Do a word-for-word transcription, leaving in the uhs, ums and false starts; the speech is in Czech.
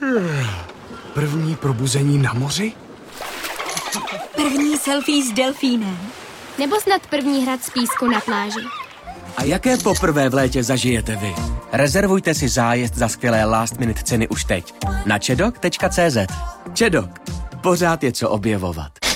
První probuzení na moři? První selfie s delfínem. Nebo snad první hrad z písku na pláži. A jaké poprvé v létě zažijete vy? Rezervujte si zájezd za skvělé last minute ceny už teď na čedok tečka cé zet. Čedok. Pořád je co objevovat.